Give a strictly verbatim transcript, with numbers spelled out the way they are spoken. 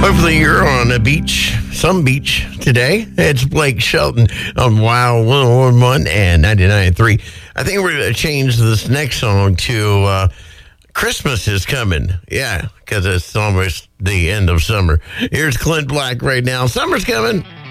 Hopefully you're on a beach, some beach today. It's Blake Shelton on Wild one oh one point one and ninety-nine point three. I think we're going to change this next song to uh, Christmas is Coming. Yeah, because it's almost the end of summer. Here's Clint Black right now. Summer's coming.